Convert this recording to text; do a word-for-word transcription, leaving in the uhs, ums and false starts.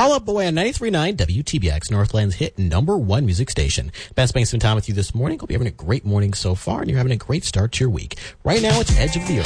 Fall Out Boy on ninety-three point nine W T B X, Northland's hit number one music station. Ben Spanks and Tom with you this morning. Hope you're having a great morning so far, and you're having a great start to your week. Right now, it's Edge of the Earth.